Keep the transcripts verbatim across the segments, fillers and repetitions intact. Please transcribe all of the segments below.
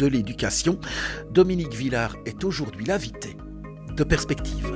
de l'éducation. Dominique Villard est aujourd'hui l'invité de Perspective.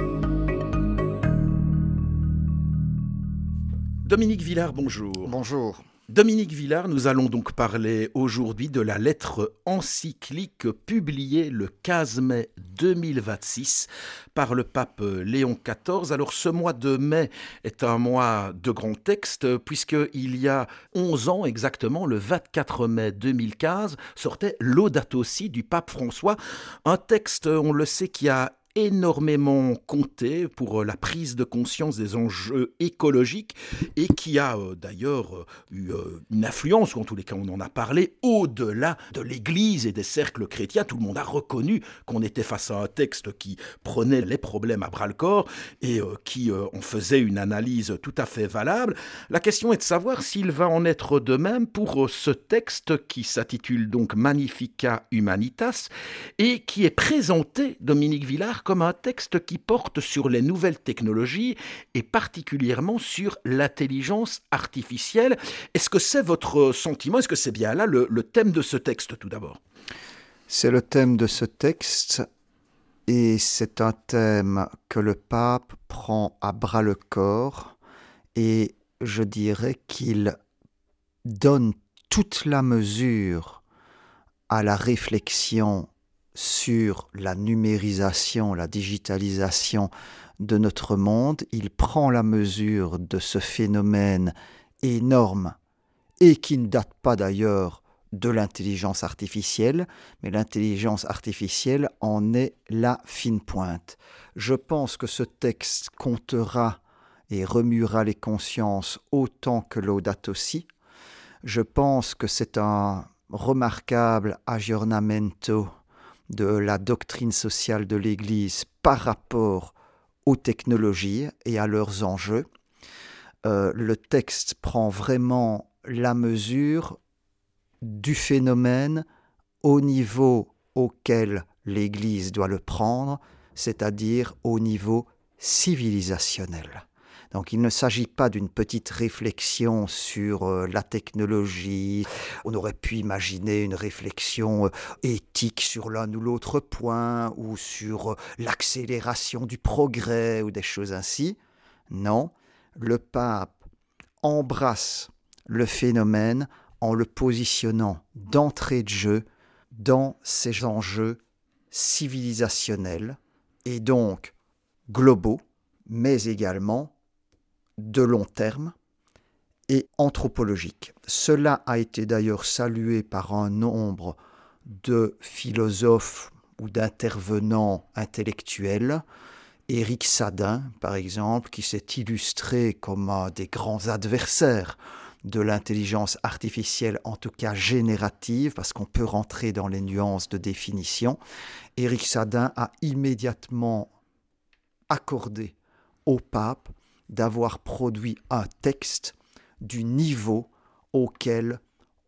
Dominique Villard, bonjour. Bonjour. Dominique Villard, nous allons donc parler aujourd'hui de la lettre encyclique publiée le quinze mai deux mille vingt-six par le pape Léon quatorze. Alors ce mois de mai est un mois de grands textes puisqu'il y a onze ans exactement, le vingt-quatre mai deux mille quinze, sortait Laudato Si du pape François. Un texte, on le sait, qui a énormément compté pour la prise de conscience des enjeux écologiques et qui a euh, d'ailleurs euh, eu euh, une influence, ou en tous les cas on en a parlé, au-delà de l'Église et des cercles chrétiens. Tout le monde a reconnu qu'on était face à un texte qui prenait les problèmes à bras-le-corps et euh, qui euh, en faisait une analyse tout à fait valable. La question est de savoir s'il va en être de même pour euh, ce texte qui s'intitule donc Magnificat Humanitas et qui est présenté, Dominique Villard, comme un texte qui porte sur les nouvelles technologies et particulièrement sur l'intelligence artificielle. Est-ce que c'est votre sentiment? Est-ce que c'est bien là le, le thème de ce texte tout d'abord? C'est le thème de ce texte et c'est un thème que le pape prend à bras-le-corps et je dirais qu'il donne toute la mesure à la réflexion sur la numérisation, la digitalisation de notre monde. Il prend la mesure de ce phénomène énorme et qui ne date pas d'ailleurs de l'intelligence artificielle, mais l'intelligence artificielle en est la fine pointe. Je pense que ce texte comptera et remuera les consciences autant que Laudato Si. Je pense que c'est un remarquable aggiornamento de la doctrine sociale de l'Église par rapport aux technologies et à leurs enjeux. Euh, le texte prend vraiment la mesure du phénomène au niveau auquel l'Église doit le prendre, c'est-à-dire au niveau civilisationnel. Donc il ne s'agit pas d'une petite réflexion sur euh, la technologie. On aurait pu imaginer une réflexion euh, éthique sur l'un ou l'autre point, ou sur euh, l'accélération du progrès, ou des choses ainsi. Non, le pape embrasse le phénomène en le positionnant d'entrée de jeu dans ces enjeux civilisationnels, et donc globaux, mais également de long terme et anthropologique. Cela a été d'ailleurs salué par un nombre de philosophes ou d'intervenants intellectuels. Éric Sadin, par exemple, qui s'est illustré comme un des grands adversaires de l'intelligence artificielle, en tout cas générative, parce qu'on peut rentrer dans les nuances de définition. Éric Sadin a immédiatement accordé au pape d'avoir produit un texte du niveau auquel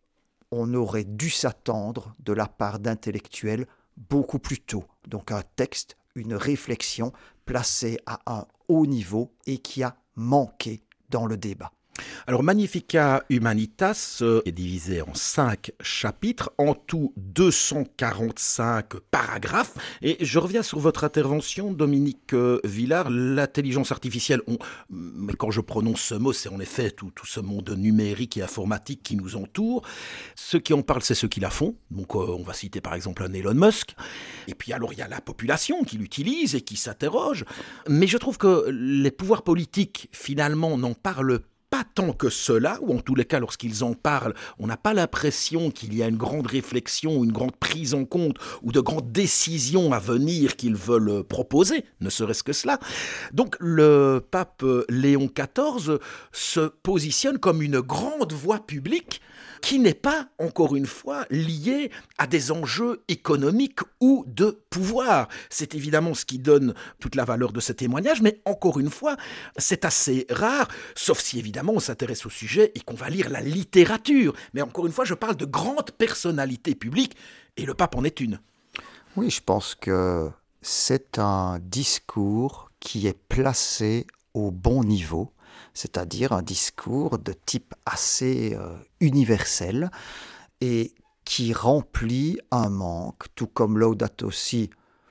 on aurait dû s'attendre de la part d'intellectuels beaucoup plus tôt. Donc un texte, une réflexion placée à un haut niveau et qui a manqué dans le débat. Alors Magnificat Humanitas euh, est divisé en cinq chapitres, en tout deux cent quarante-cinq paragraphes. Et je reviens sur votre intervention, Dominique euh, Villard. L'intelligence artificielle, on, mais quand je prononce ce mot, c'est en effet tout, tout ce monde numérique et informatique qui nous entoure. Ceux qui en parlent, c'est ceux qui la font. Donc euh, on va citer par exemple un Elon Musk. Et puis alors il y a la population qui l'utilise et qui s'interroge. Mais je trouve que les pouvoirs politiques, finalement, n'en parlent pas. Pas tant que cela, ou en tous les cas lorsqu'ils en parlent, on n'a pas l'impression qu'il y a une grande réflexion, une grande prise en compte ou de grandes décisions à venir qu'ils veulent proposer, ne serait-ce que cela. Donc le pape Léon quatorze se positionne comme une grande voix publique qui n'est pas, encore une fois, liée à des enjeux économiques ou de pouvoir. C'est évidemment ce qui donne toute la valeur de ce témoignage, mais encore une fois, c'est assez rare, sauf si évidemment on s'intéresse au sujet et qu'on va lire la littérature. Mais encore une fois, je parle de grandes personnalités publiques, et le pape en est une. Oui, je pense que c'est un discours qui est placé au bon niveau, c'est-à-dire un discours de type assez euh, universel et qui remplit un manque, tout comme Laudato Si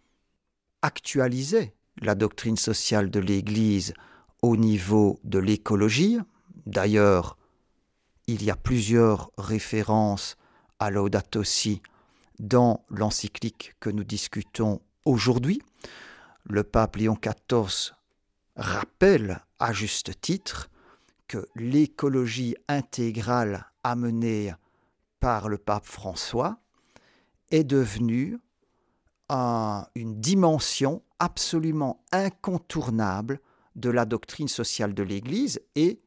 actualisait la doctrine sociale de l'Église au niveau de l'écologie. D'ailleurs, il y a plusieurs références à Laudato Si dans l'encyclique que nous discutons aujourd'hui. Le pape Léon quatorze rappelle à juste titre que l'écologie intégrale amenée par le pape François est devenue un, une dimension absolument incontournable de la doctrine sociale de l'Église et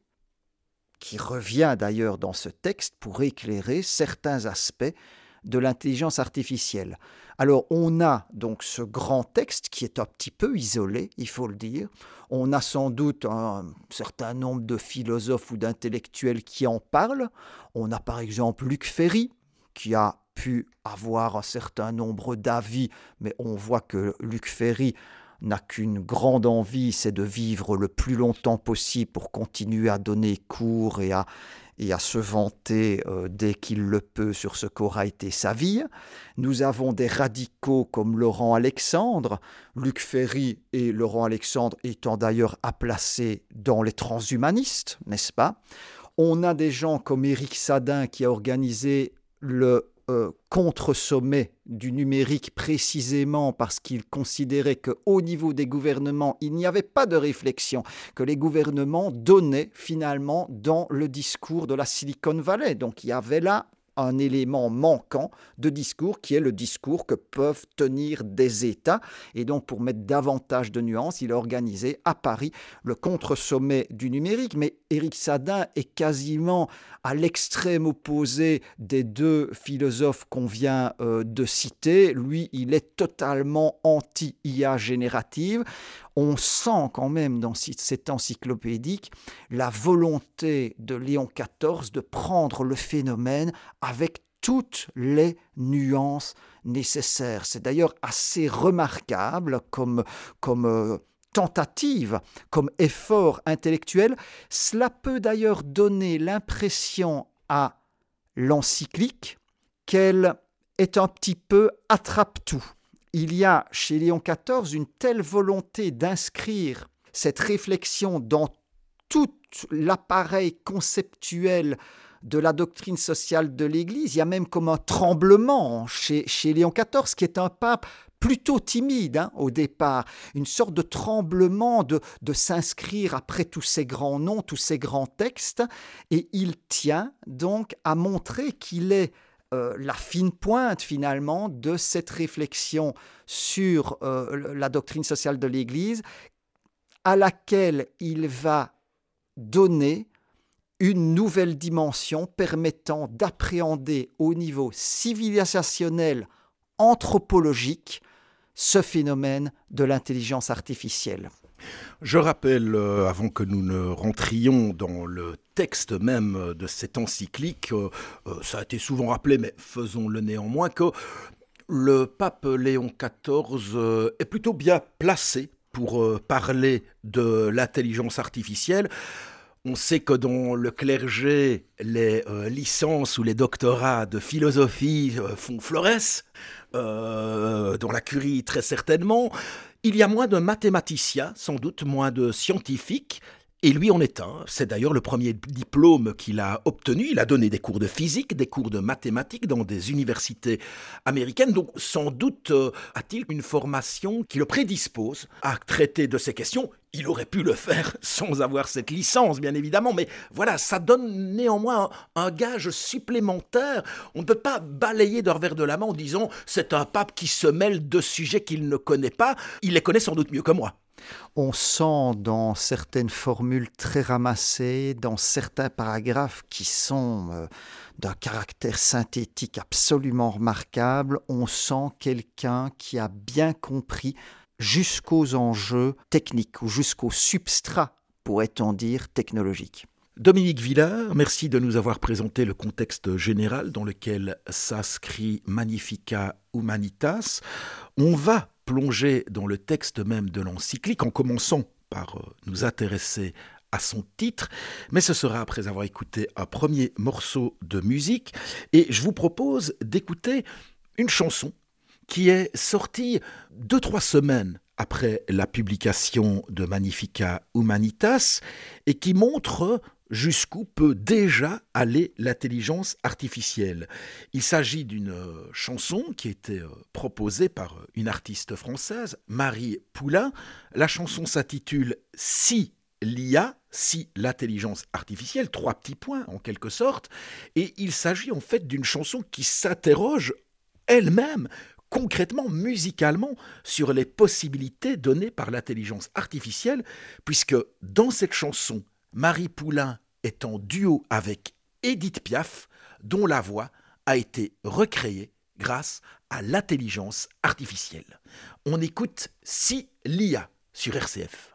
qui revient d'ailleurs dans ce texte pour éclairer certains aspects de l'intelligence artificielle. Alors on a donc ce grand texte qui est un petit peu isolé, il faut le dire. On a sans doute un certain nombre de philosophes ou d'intellectuels qui en parlent. On a par exemple Luc Ferry qui a pu avoir un certain nombre d'avis, mais on voit que Luc Ferry n'a qu'une grande envie, c'est de vivre le plus longtemps possible pour continuer à donner cours et à, et à se vanter euh, dès qu'il le peut sur ce qu'aura été sa vie. Nous avons des radicaux comme Laurent Alexandre, Luc Ferry et Laurent Alexandre étant d'ailleurs à placer dans les transhumanistes, n'est-ce pas? On a des gens comme Éric Sadin qui a organisé le Euh, contre-sommet du numérique précisément parce qu'il considérait qu'au niveau des gouvernements, il n'y avait pas de réflexion, que les gouvernements donnaient finalement dans le discours de la Silicon Valley. Donc il y avait là un élément manquant de discours qui est le discours que peuvent tenir des États. Et donc, pour mettre davantage de nuances, il a organisé à Paris le contre-sommet du numérique. Mais Éric Sadin est quasiment à l'extrême opposé des deux philosophes qu'on vient euh, de citer. Lui, il est totalement anti-I A générative. On sent quand même dans cette encyclopédique la volonté de Léon quatorze de prendre le phénomène avec toutes les nuances nécessaires. C'est d'ailleurs assez remarquable comme, comme euh, tentative, comme effort intellectuel. Cela peut d'ailleurs donner l'impression à l'encyclique qu'elle est un petit peu attrape-tout. Il y a chez Léon quatorze une telle volonté d'inscrire cette réflexion dans tout l'appareil conceptuel de la doctrine sociale de l'Église. Il y a même comme un tremblement chez, chez Léon quatorze, qui est un pape plutôt timide hein, au départ, une sorte de tremblement de, de s'inscrire après tous ces grands noms, tous ces grands textes, et il tient donc à montrer qu'il est Euh, la fine pointe finalement de cette réflexion sur euh, la doctrine sociale de l'Église à laquelle il va donner une nouvelle dimension permettant d'appréhender au niveau civilisationnel, anthropologique, ce phénomène de l'intelligence artificielle. Je rappelle, euh, avant que nous ne rentrions dans le texte même de cette encyclique, euh, euh, ça a été souvent rappelé, mais faisons-le néanmoins, que le pape Léon quatorze euh, est plutôt bien placé pour euh, parler de l'intelligence artificielle. On sait que dans le clergé, les euh, licences ou les doctorats de philosophie euh, font florès, euh, dans la curie très certainement. Il y a moins de mathématiciens, sans doute moins de scientifiques, et lui en est un. C'est d'ailleurs le premier diplôme qu'il a obtenu. Il a donné des cours de physique, des cours de mathématiques dans des universités américaines. Donc sans doute euh, a-t-il une formation qui le prédispose à traiter de ces questions. Il aurait pu le faire sans avoir cette licence, bien évidemment, mais voilà, ça donne néanmoins un, un gage supplémentaire. On ne peut pas balayer d'un revers de la main en disant « c'est un pape qui se mêle de sujets qu'il ne connaît pas, il les connaît sans doute mieux que moi ». On sent dans certaines formules très ramassées, dans certains paragraphes qui sont euh, d'un caractère synthétique absolument remarquable, on sent quelqu'un qui a bien compris jusqu'aux enjeux techniques ou jusqu'au substrat, pourrait-on dire, technologique. Dominique Villard, merci de nous avoir présenté le contexte général dans lequel s'inscrit Magnificat Humanitas. On va plonger dans le texte même de l'encyclique en commençant par nous intéresser à son titre, mais ce sera après avoir écouté un premier morceau de musique. Et je vous propose d'écouter une chanson qui est sortie deux, trois semaines après la publication de Magnificat Humanitas et qui montre jusqu'où peut déjà aller l'intelligence artificielle. Il s'agit d'une chanson qui a été proposée par une artiste française, Marie Poulain. La chanson s'intitule « Si l'I A », si l'intelligence artificielle, trois petits points en quelque sorte, et il s'agit en fait d'une chanson qui s'interroge elle-même concrètement, musicalement, sur les possibilités données par l'intelligence artificielle, puisque dans cette chanson, Marie Poulain est en duo avec Édith Piaf, dont la voix a été recréée grâce à l'intelligence artificielle. On écoute Si l'I A sur R C F.